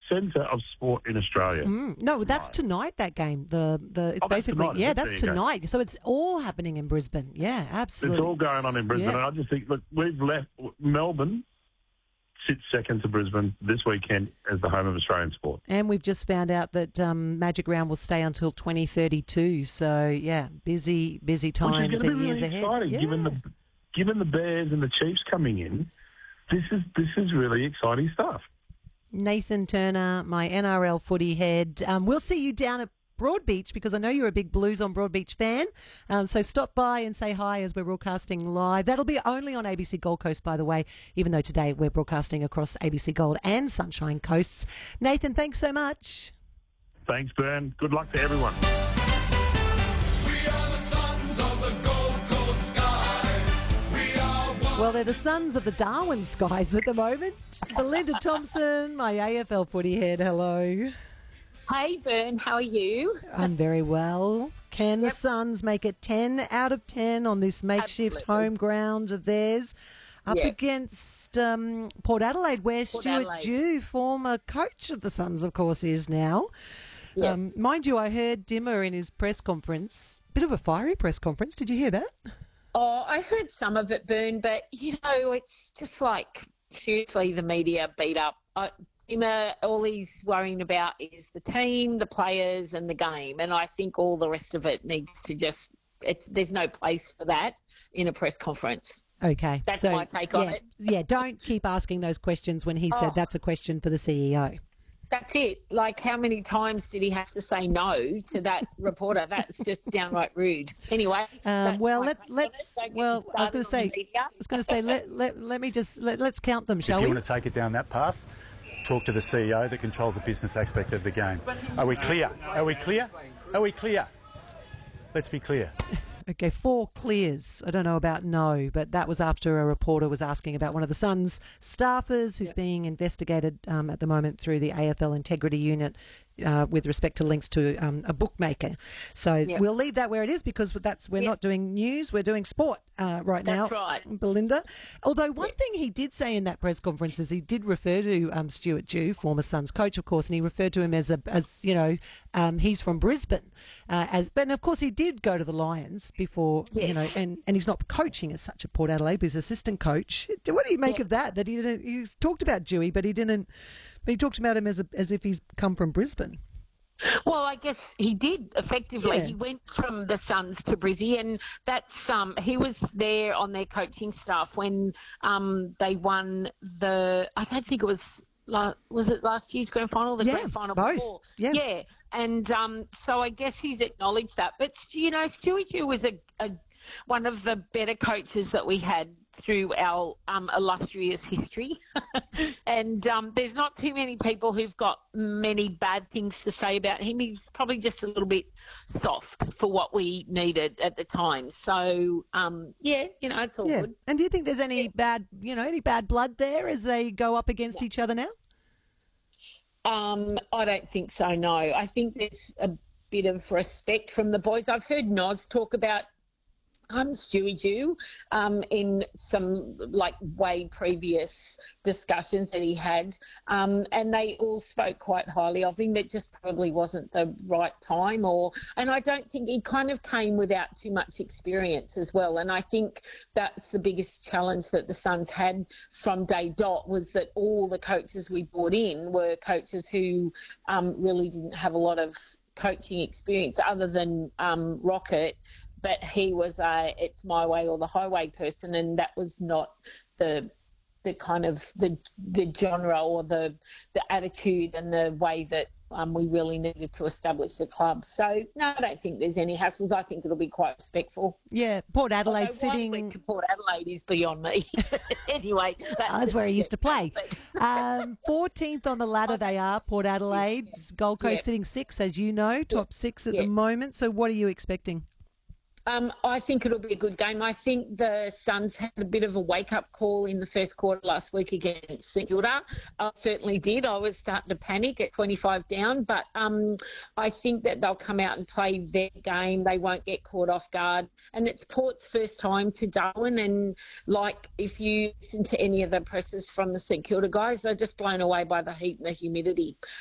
centre of sport in Australia. No, that's tonight, that game. It's basically, that's tonight, that's tonight. So it's all happening in Brisbane. Yeah, absolutely. It's all going on in Brisbane. Yeah. And I just think, look, we've left Melbourne sits second to Brisbane this weekend as the home of Australian sport. And we've just found out that Magic Round will stay until 2032. So, yeah, busy times and years ahead. Exciting, Yeah. given the Bears and the Chiefs coming in. This is really exciting stuff. Nathan Turner, my NRL footy head. We'll see you down at Broadbeach because I know you're a big Blues on Broadbeach fan. So stop by and say hi as we're broadcasting live. That'll be only on ABC Gold Coast, by the way, even though today we're broadcasting across ABC Gold and Sunshine Coasts. Nathan, thanks so much. Thanks, Bern. Good luck to everyone. Well, they're the sons of the Darwin skies at the moment. Belinda Thompson, my AFL footy head, hello. Hey, Bern, how are you? I'm very well. Can the Suns make it 10 out of 10 on this makeshift home ground of theirs up against Port Adelaide, where Stuart Dew, former coach of the Suns, of course, is now? Mind you, I heard Dimmer in his press conference, bit of a fiery press conference. Did you hear that? Oh, I heard some of it, Bern, but, it's just like, seriously, the media beat up. All he's worrying about is the team, the players and the game, and I think all the rest of it needs to there's no place for that in a press conference. Okay. That's my take on it. Yeah, don't keep asking those questions when he said that's a question for the CEO. That's it. Like, how many times did he have to say no to that reporter? That's just downright rude. Anyway. I was going to say, let's count them, shall we? If you want to take it down that path, talk to the CEO that controls the business aspect of the game. Are we clear? Are we clear? Are we clear? Let's be clear. Okay, 4 clears. I don't know about no, but that was after a reporter was asking about one of the Suns staffers who's being investigated at the moment through the AFL Integrity Unit with respect to links to a bookmaker. So we'll leave that where it is because we're not doing news, we're doing sport right now. That's right. Belinda. Although one thing he did say in that press conference is he did refer to Stuart Dew, former Suns coach, of course, and he referred to him as he's from Brisbane. But of course he did go to the Lions before, and he's not coaching as such at Port Adelaide, but he's assistant coach. What do you make of that? That he talked about Dewey, but he didn't. But he talked about him as if he's come from Brisbane. Well, I guess he did effectively. Yeah. He went from the Suns to Brizzy, and that's he was there on their coaching staff when they won the. I don't think it was. Was it last year's grand final? The grand final both. Before. Yeah. And so I guess he's acknowledged that. But Stewie Dew was one of the better coaches that we had through our illustrious history. And there's not too many people who've got many bad things to say about him. He's probably just a little bit soft for what we needed at the time. So, it's all good. And do you think there's any bad blood there as they go up against each other now? I don't think so, no. I think there's a bit of respect from the boys. I've heard Noz talk about Stewie Dew in some way previous discussions that he had, and they all spoke quite highly of him. It just probably wasn't the right time, and I don't think he kind of came without too much experience as well. And I think that's the biggest challenge that the Suns had from day dot, was that all the coaches we brought in were coaches who really didn't have a lot of coaching experience other than Rocket. But he was it's my way or the highway person, and that was not the kind of the genre or the attitude and the way that we really needed to establish the club. So, no, I don't think there's any hassles. I think it'll be quite respectful. Yeah, Port Adelaide Although why he went to Port Adelaide is beyond me. Anyway. That's where he used to play. 14th on the ladder they are, Port Adelaide. Gold Coast sitting 6, as you know, top 6 at the moment. So what are you expecting? I think it'll be a good game. I think the Suns had a bit of a wake-up call in the first quarter last week against St Kilda. I certainly did. I was starting to panic at 25 down, but I think that they'll come out and play their game. They won't get caught off guard. And it's Port's first time to Darwin, and if you listen to any of the presses from the St Kilda guys, they're just blown away by the heat and the humidity.